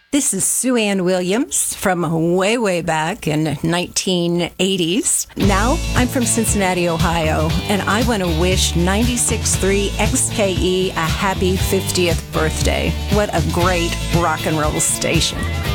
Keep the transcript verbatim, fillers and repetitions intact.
This is Sue Ann Williams from way, way back in nineteen eighties. Now, I'm from Cincinnati, Ohio, and I want to wish ninety-six point three X K E a happy fiftieth birthday. What a great rock and roll station.